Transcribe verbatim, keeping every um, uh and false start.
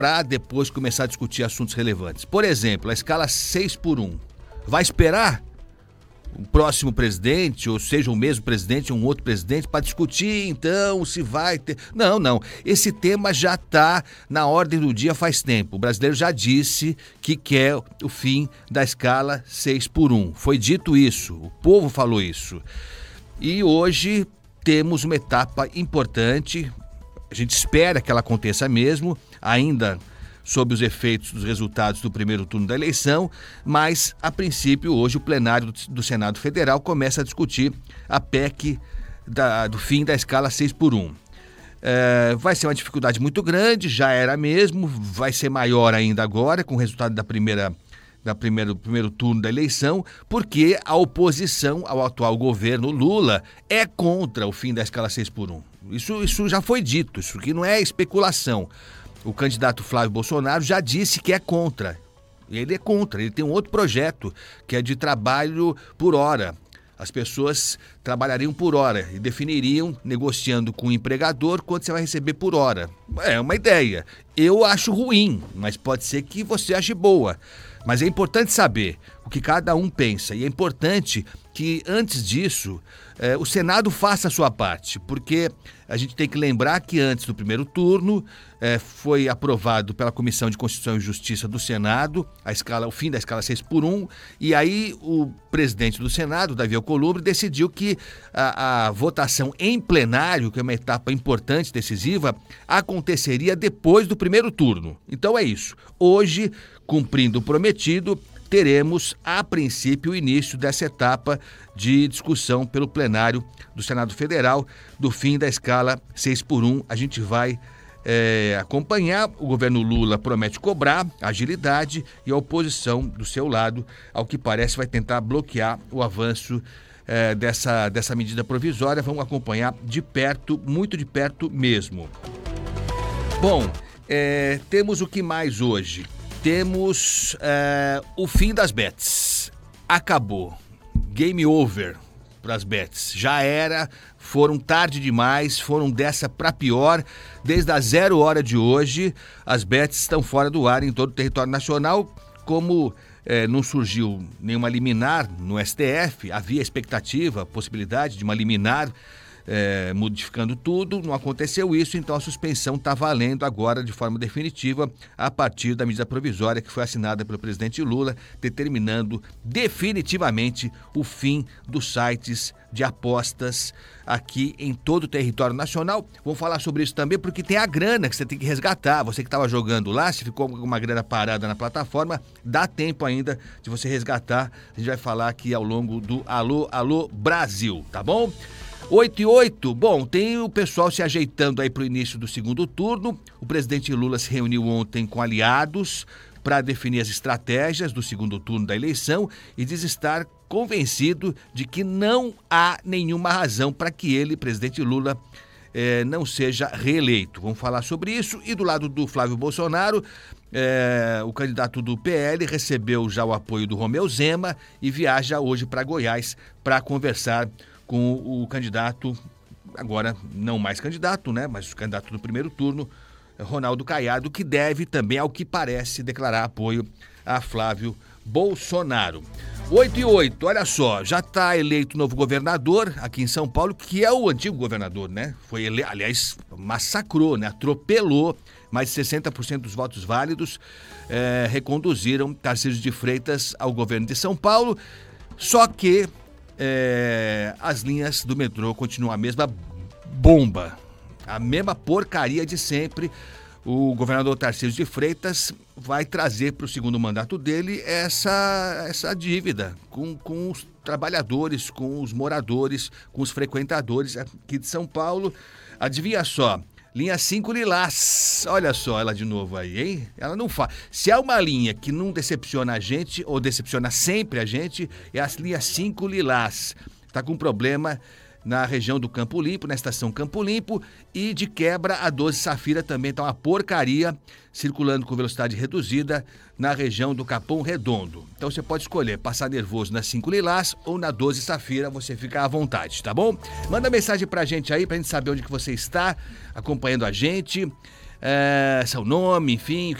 para depois começar a discutir assuntos relevantes. Por exemplo, a escala seis por um. Vai esperar o próximo presidente, ou seja, o mesmo presidente ou um outro presidente, para discutir, então, se vai ter... Não, não. Esse tema já está na ordem do dia faz tempo. O brasileiro já disse que quer o fim da escala seis por um. Foi dito isso, o povo falou isso. E hoje temos uma etapa importante, a gente espera que ela aconteça mesmo, ainda sob os efeitos dos resultados do primeiro turno da eleição, mas, a princípio, hoje o plenário do Senado Federal começa a discutir a P E C da, do fim da escala seis por um. É, vai ser uma dificuldade muito grande, já era mesmo, vai ser maior ainda agora, com o resultado da primeira, da primeiro, primeiro turno da eleição, porque a oposição ao atual governo Lula é contra o fim da escala seis por um. Isso, isso já foi dito, isso aqui não é especulação. O candidato Flávio Bolsonaro já disse que é contra. Ele é contra, ele tem um outro projeto, que é de trabalho por hora. As pessoas trabalhariam por hora e definiriam, negociando com o empregador, quanto você vai receber por hora. É uma ideia. Eu acho ruim, mas pode ser que você ache boa. Mas é importante saber o que cada um pensa. E é importante que, antes disso, eh, o Senado faça a sua parte. Porque a gente tem que lembrar que antes do primeiro turno eh, foi aprovado pela Comissão de Constituição e Justiça do Senado a escala, o fim da escala seis por um. E aí o presidente do Senado, Davi Alcolumbre, decidiu que a, a votação em plenário, que é uma etapa importante, decisiva, aconteceria depois do primeiro turno. Então é isso. Hoje, cumprindo o prometido, teremos, a princípio, o início dessa etapa de discussão pelo plenário do Senado Federal do fim da escala seis por um. A gente vai é, acompanhar. O governo Lula promete cobrar agilidade e a oposição, do seu lado, ao que parece, vai tentar bloquear o avanço é, dessa, dessa medida provisória. Vamos acompanhar de perto, muito de perto mesmo. Bom, é, temos o que mais hoje? Temos é, o fim das bets. Acabou. Game over para as bets. Já era, foram tarde demais, foram dessa para pior. Desde a zero hora de hoje, as bets estão fora do ar em todo o território nacional. Como é, não surgiu nenhuma liminar no S T F, havia expectativa, possibilidade de uma liminar É, modificando tudo, não aconteceu isso, então a suspensão está valendo agora de forma definitiva a partir da medida provisória que foi assinada pelo presidente Lula, determinando definitivamente o fim dos sites de apostas aqui em todo o território nacional. Vamos falar sobre isso também, porque tem a grana que você tem que resgatar. Você que estava jogando lá, se ficou com uma grana parada na plataforma, dá tempo ainda de você resgatar. A gente vai falar aqui ao longo do Alô, Alô Brasil, tá bom? oito e oito, bom, tem o pessoal se ajeitando aí para o início do segundo turno. O presidente Lula se reuniu ontem com aliados para definir as estratégias do segundo turno da eleição e diz estar convencido de que não há nenhuma razão para que ele, presidente Lula, eh, não seja reeleito. Vamos falar sobre isso. E do lado do Flávio Bolsonaro, eh, o candidato do P L recebeu já o apoio do Romeu Zema e viaja hoje para Goiás para conversar com o candidato, agora não mais candidato, né, mas o candidato do primeiro turno, Ronaldo Caiado, que deve também, ao que parece, declarar apoio a Flávio Bolsonaro. oito e oito, olha só, já está eleito o novo governador aqui em São Paulo, que é o antigo governador, né? Foi ele, aliás, massacrou, né? Atropelou mais de sessenta por cento dos votos válidos, é, reconduziram Tarcísio de Freitas ao governo de São Paulo, só que É, as linhas do metrô continuam a mesma bomba, a mesma porcaria de sempre. O governador Tarcísio de Freitas vai trazer para o segundo mandato dele essa, essa dívida com, com os trabalhadores, com os moradores, com os frequentadores aqui de São Paulo. Adivinha só, linha cinco Lilás, olha só ela de novo aí, hein? Ela não faz. Se há uma linha que não decepciona a gente, ou decepciona sempre a gente, é a linha cinco Lilás. Está com problema na região do Campo Limpo, na estação Campo Limpo, e de quebra a doze Safira também está uma porcaria, circulando com velocidade reduzida na região do Capão Redondo. Então você pode escolher passar nervoso na cinco Lilás ou na doze Safira, você fica à vontade, tá bom? Manda mensagem pra gente aí, pra gente saber onde que você está acompanhando a gente. é, seu nome, enfim,